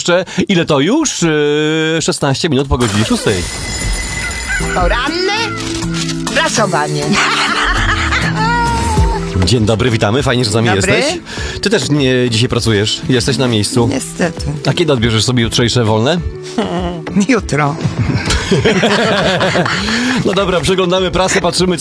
jeszcze, ile to już? 16 minut po godzinie 6. Poranne prasowanie. Dzień dobry, witamy, fajnie, że z nami Dobry. jesteś. Ty też dzisiaj pracujesz, jesteś na miejscu. Niestety. A kiedy odbierzesz sobie jutrzejsze wolne? Jutro. No dobra, przeglądamy prasę, patrzymy,